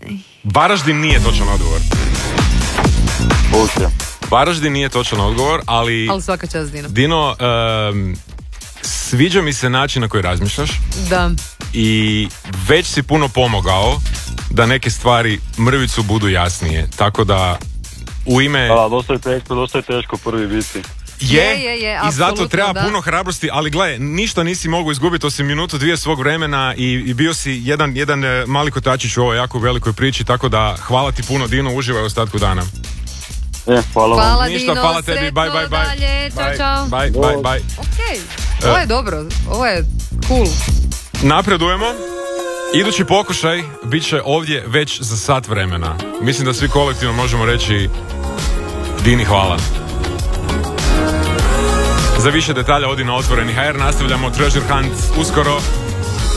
Varaždin nije točan odgovor. Bullshit. Varaždin nije točan odgovor, ali svaka čast, Dino. Dino, sviđa mi se način na koji razmišljaš. Da. I već si puno pomogao da neke stvari mrvicu budu jasnije. Tako da u ime... Da, dosta je teško prvi biti. Je, i zato treba puno hrabrosti, ali gle, ništa nisi mogao izgubiti osim minutu, dvije svog vremena i bio si jedan mali kotačić u ovoj jako velikoj priči, tako da hvala ti puno, Dino, uživaj u ostatku dana. Hvala vam. Hvala, Ništa, Dino, hvala tebi, sretno bye. dalje, čao. Bye. Ok, ovo je dobro, ovo je cool. Napredujemo. Idući pokušaj bit će ovdje već za sat vremena. Mislim da svi kolektivno možemo reći Dini hvala. Za više detalja odi na Otvoreni HR, nastavljamo Treasure Hunt uskoro.